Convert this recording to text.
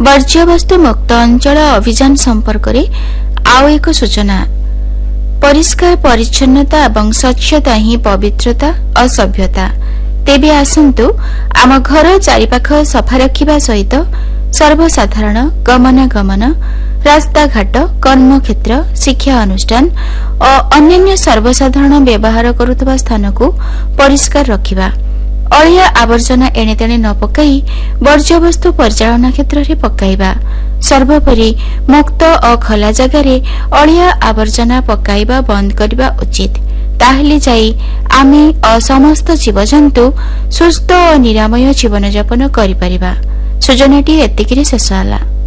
ବର୍ଜ୍ୟବସ୍ତୁ ମୁକ୍ତ ଅଞ୍ଚଳ ଅଭିଯାନ ସମ୍ପର୍କରେ ଆଉ ଏକ ସୂଚନା। ପରିଷ୍କାର ପରିଚ୍ଛନ୍ନତା ଏବଂ ସ୍ୱଚ୍ଛତା ହିଁ ପବିତ୍ରତା ଓ ସଭ୍ୟତା। ତେବେ ଆସନ୍ତୁ ଆମ ଘର ଚାରିପାଖ ସଫା ରଖିବା ସହିତ ସର୍ବସାଧାରଣ ଗମନାଗମନ, ରାସ୍ତାଘାଟ, କର୍ମକ୍ଷେତ୍ର, ଶିକ୍ଷା ଅନୁଷ୍ଠାନ ଓ ଅନ୍ୟାନ୍ୟ ସର୍ବସାଧାରଣ ବ୍ୟବହାର କରୁଥିବା ସ୍ଥାନକୁ ପରିଷ୍କାର ରଖିବା। ଅଳିଆ ଆବର୍ଜନା ଏଣେତେଣେ ନ ପକାଇ ବର୍ଜ୍ୟବସ୍ତୁ ପରିଚାଳନା କ୍ଷେତ୍ରରେ ପକାଇବା। ସର୍ବୋପରି ମୁକ୍ତ ଓ ଖୋଲା ଜାଗାରେ ଅଳିଆ ଆବର୍ଜନା ପକାଇବା ବନ୍ଦ କରିବା ଉଚିତ। ତାହେଲେ ଯାଇ ଆମେ ଓ ସମସ୍ତ ଜୀବଜନ୍ତୁ ସୁସ୍ଥ ଓ ନିରାମୟ ଜୀବନଯାପନ କରିପାରିବା। ସୂଚନାଟି ଏତିକିରେ ଶେଷ ହେଲା।